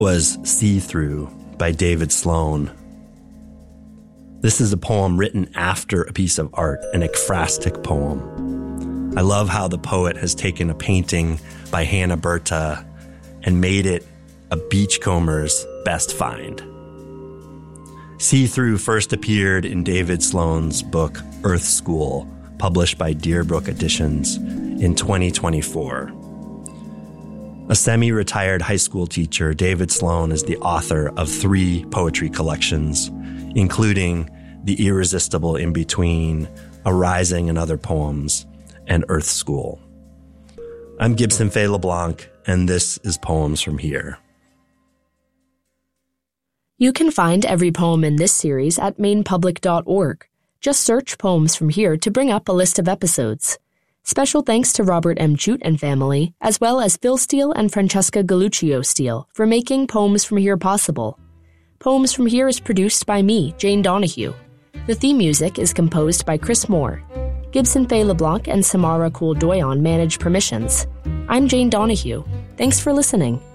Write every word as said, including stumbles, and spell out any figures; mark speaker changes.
Speaker 1: was See Through by David Sloan. This is a poem written after a piece of art, an ekphrastic poem. I love how the poet has taken a painting by Hannah Berta and made it a beachcomber's best find. See Through first appeared in David Sloan's book Earth School, published by Deerbrook Editions in twenty twenty-four. A semi-retired high school teacher, David Sloan is the author of three poetry collections, including The Irresistible In-Between, Arising and Other Poems, and Earth School. I'm Gibson Fay LeBlanc, and this is Poems from Here.
Speaker 2: You can find every poem in this series at maine public dot org. Just search Poems from Here to bring up a list of episodes. Special thanks to Robert M. Jute and family, as well as Phil Steele and Francesca Galuccio Steele for making Poems from Here possible. Poems from Here is produced by me, Jane Donahue. The theme music is composed by Chris Moore. Gibson Fay LeBlanc and Samara Kool Doyon manage permissions. I'm Jane Donahue. Thanks for listening.